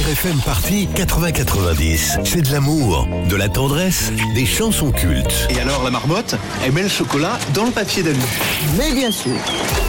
FM Party 80-90. C'est de l'amour, de la tendresse, des chansons cultes. Et alors la marmotte, elle met le chocolat dans le papier d'alu. Mais bien sûr.